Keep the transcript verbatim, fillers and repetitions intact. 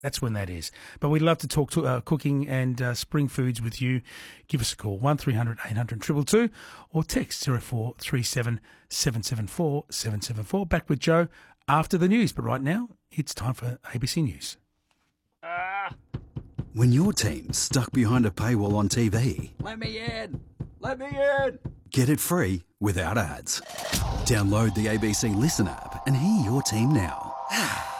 That's when that is. But we'd love to talk to uh, cooking and uh, spring foods with you. Give us a call, one three hundred eight hundred two two two, or text zero four three seven seven seven four seven seven four. Back with Joe after the news. But right now, it's time for A B C News. Ah. When your team's stuck behind a paywall on T V, Let me in! Let me in! get it free without ads. Download the A B C Listen app and hear your team now.